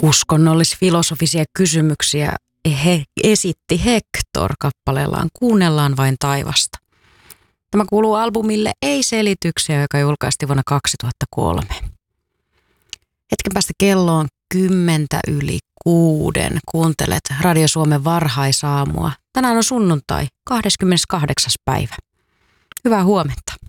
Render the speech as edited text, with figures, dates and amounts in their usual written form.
uskonnollis-filosofisia kysymyksiä esitti Hector kappaleellaan Kuunnellaan vain taivasta. Tämä kuuluu albumille Ei selityksiä, joka julkaistiin vuonna 2003. Hetken päästä kello on 5:10. Kuuntelet Radio Suomen varhaisaamua. Tänään on sunnuntai, 28. päivä. Hyvää huomenta.